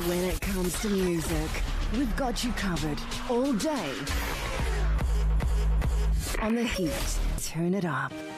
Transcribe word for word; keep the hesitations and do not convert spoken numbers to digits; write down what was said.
When it comes to music, we've got you covered all day. On The Heat, turn it up.